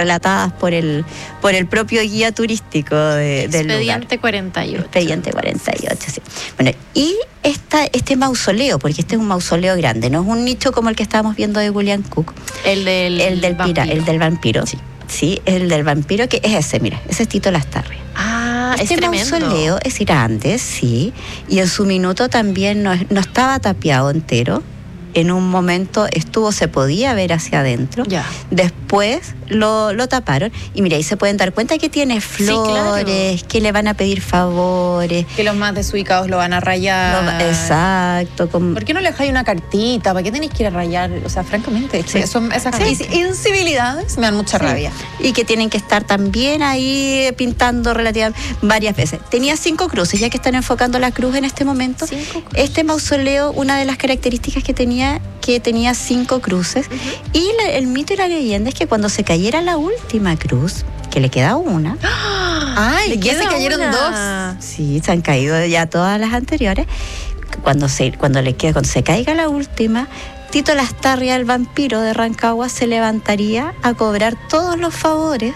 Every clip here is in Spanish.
relatadas por el propio guía turístico del lugar. Expediente 48. Expediente 48, sí. Bueno, y este mausoleo, porque este es un mausoleo grande, no es un nicho como el que estábamos viendo de William Cook. El del vampiro. Sí, el del vampiro, que es ese, mira, ese es Tito Lastarria. Este mausoleo es grande, sí, y en su minuto también no estaba tapiado entero. En un momento se podía ver hacia adentro. Ya. Después lo taparon. Y mira, ahí se pueden dar cuenta que tiene flores, claro, que le van a pedir favores. Que los más desubicados lo van a rayar. Exacto. ¿Por qué no le dejáis una cartita? ¿Para qué tenéis que ir a rayar? O sea, francamente, esas incivilidades me dan mucha rabia. Y que tienen que estar también ahí pintando relativamente varias veces. Tenía 5 cruces, ya que están enfocando la cruz en este momento. Este mausoleo, una de las características que tenía 5 cruces. Y el mito y la leyenda es que cuando se cayera la última cruz, que le queda una. ¡Ay! Ya se cayeron 2. Sí, se han caído ya todas las anteriores. Cuando se caiga la última, Tito Lastarria, el vampiro de Rancagua, se levantaría a cobrar todos los favores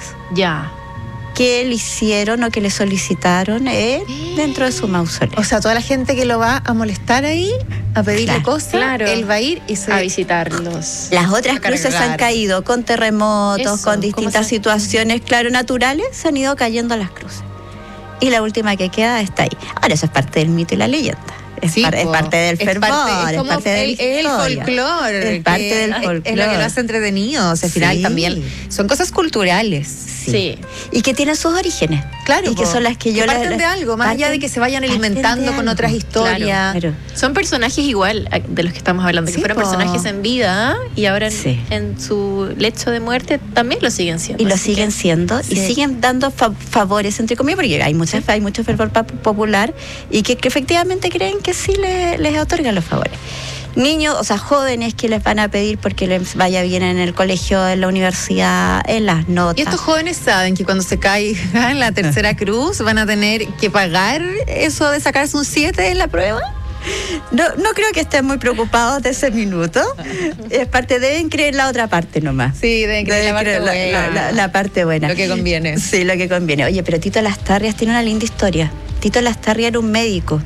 que le hicieron o que le solicitaron dentro de su mausoleo. O sea, toda la gente que lo va a molestar ahí, a pedirle cosas, él va a ir a visitarlos. Las otras cruces han caído con terremotos, con distintas situaciones, naturales, se han ido cayendo las cruces. Y la última que queda está ahí. Ahora, eso es parte del mito y la leyenda. Es parte del fervor, es parte de la historia. El folclore. Es parte del folclore. Es lo que lo hace entretenido. O sea, al final también son cosas culturales. Sí. Y que tienen sus orígenes. Claro. Y que son las que yo parten de algo, más allá de que se vayan alimentando con otras historias. Claro. Son personajes igual de los que estamos hablando, que fueron personajes en vida y ahora en su lecho de muerte también lo siguen siendo. Y lo siguen siendo y siguen dando favores, entre comillas, porque hay mucho fervor popular y que efectivamente creen que sí les otorgan los favores. Niños, o sea, jóvenes que les van a pedir porque les vaya bien en el colegio, en la universidad, en las notas. Y estos jóvenes saben que cuando se caiga en la tercera cruz van a tener que pagar eso de sacarse un 7 en la prueba. No creo que estén muy preocupados de ese minuto. Deben creer la otra parte nomás. Sí, deben creer la parte buena. Lo que conviene. Sí, lo que conviene. Oye, pero Tito Lastarria tiene una linda historia. Tito Lastarria era un médico.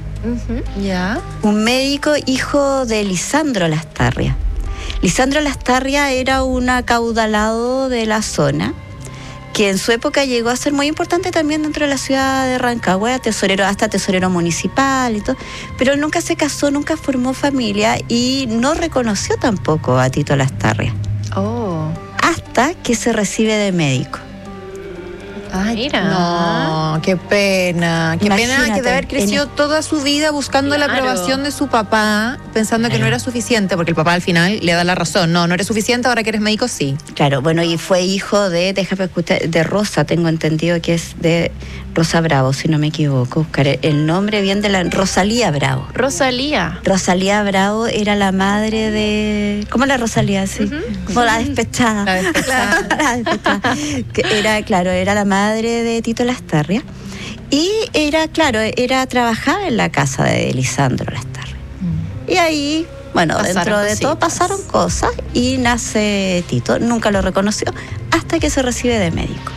Un médico hijo de Lisandro Lastarria. Lisandro Lastarria era un acaudalado de la zona que en su época llegó a ser muy importante también dentro de la ciudad de Rancagua, hasta tesorero municipal y todo, pero él nunca se casó, nunca formó familia y no reconoció tampoco a Tito Lastarria. Hasta que se recibe de médico. Ay, mira. No, qué pena. Qué pena que de haber crecido toda su vida buscando la aprobación de su papá, pensando que no era suficiente, porque el papá al final le da la razón. No eres suficiente, ahora que eres médico, sí. Claro, bueno, y fue hijo de Rosa, tengo entendido que es de Rosa Bravo, si no me equivoco. Buscaré el nombre bien de Rosalía Bravo. Rosalía Bravo era la madre de... ¿Cómo la Rosalía? Sí. Como la despechada. La despechada. Era la madre de Tito Lastarria. Y trabajaba en la casa de Lisandro Lastarria. Y ahí, dentro de todo pasaron cosas y nace Tito. Nunca lo reconoció hasta que se recibe de médico.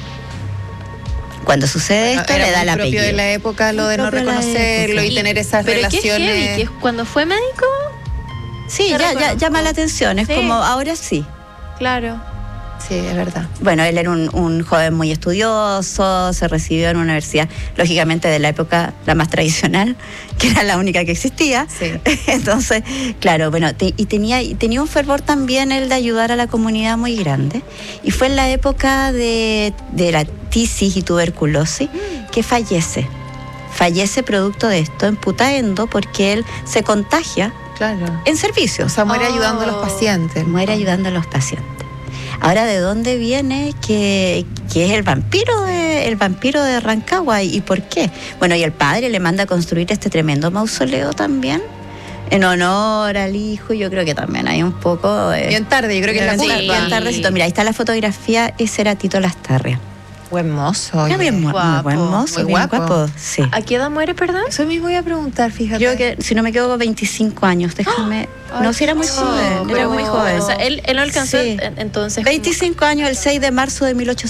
Cuando sucede esto, le da el apellido. Propio de la época lo de no reconocerlo y tener esas relaciones. Qué heavy, que cuando fue médico. Sí, ya llama la atención. Es como, ahora sí. Claro. Sí, es verdad. Bueno, él era un joven muy estudioso, se recibió en una universidad, lógicamente de la época la más tradicional, que era la única que existía. Sí. Entonces, claro, y tenía un fervor también el de ayudar a la comunidad muy grande. Y fue en la época de la tisis y tuberculosis que fallece. Fallece producto de esto en Putaendo porque él se contagia en servicio. O sea, muere ayudando a los pacientes. Muere ayudando a los pacientes. Ahora, ¿de dónde viene que es el vampiro de Rancagua y por qué? Bueno, y el padre le manda a construir este tremendo mausoleo también en honor al hijo. Yo creo que también hay un poco... bien tarde, yo creo que es la culpa. Bien tardecito. Mira, ahí está la fotografía, ese era Tito Lastarria. Buen mozo. Era bien guapo, buen mozo, muy bien guapo. Sí. ¿A qué edad muere, perdón? Eso mismo voy a preguntar, fíjate. Creo que, si no me equivoco, 25 años. Déjame... No, si era muy joven. Era muy joven. O sea, él no alcanzó entonces... 25 años, el 6 de marzo de 1800.